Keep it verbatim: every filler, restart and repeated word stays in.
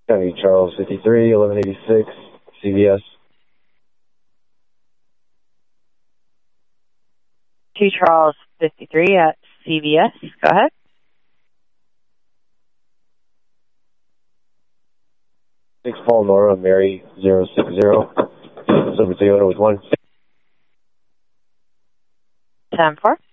County Charles fifty-three, eleven eighty-six, C V S. Two Charles fifty-three at C V S. Go ahead. Six Paul Nora Mary zero six zero. Silver Toyota with one. ten four.